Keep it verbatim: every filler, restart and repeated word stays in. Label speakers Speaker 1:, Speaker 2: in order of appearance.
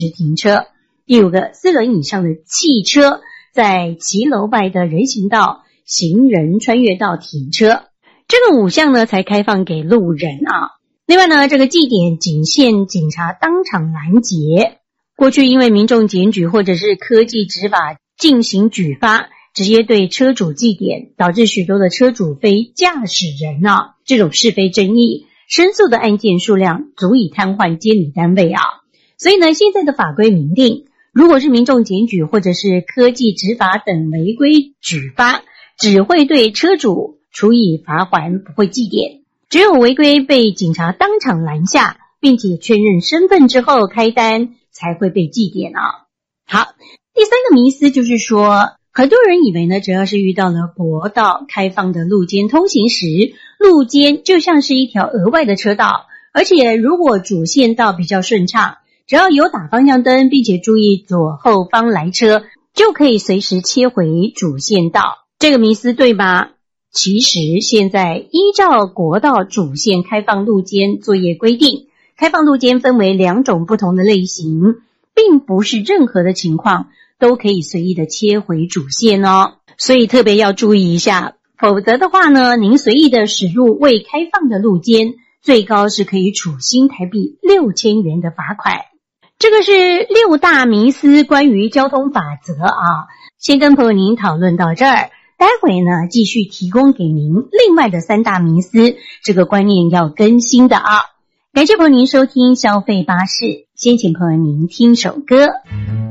Speaker 1: 停车。第五个，四轮以上的汽车在骑楼外的人行道、行人穿越道停车。这个五项呢才开放给路人啊。另外呢，这个记点仅限警察当场拦截。过去因为民众检举或者是科技执法进行举发，直接对车主记点，导致许多的车主非驾驶人啊，这种是非争议，申诉的案件数量足以瘫痪监理单位啊。所以呢，现在的法规明定，如果是民众检举或者是科技执法等违规举发，只会对车主处以罚锾，不会记点。只有违规被警察当场拦下，并且确认身份之后开单，才会被记点啊。好，第三个迷思就是说，很多人以为呢，只要是遇到了国道开放的路肩通行时，路肩就像是一条额外的车道，而且如果主线道比较顺畅，只要有打方向灯，并且注意左后方来车，就可以随时切回主线道。这个迷思对吗？其实现在依照国道主线开放路肩作业规定，开放路肩分为两种不同的类型，并不是任何的情况都可以随意的切回主线哦，所以特别要注意一下，否则的话呢，您随意的驶入未开放的路肩，最高是可以处新台币六千元的罚款。这个是六大迷思关于交通法则啊，先跟朋友您讨论到这儿。待会呢，继续提供给您另外的三大迷思，这个观念要更新的啊。感谢朋友您收听消费巴士，先请朋友您听首歌。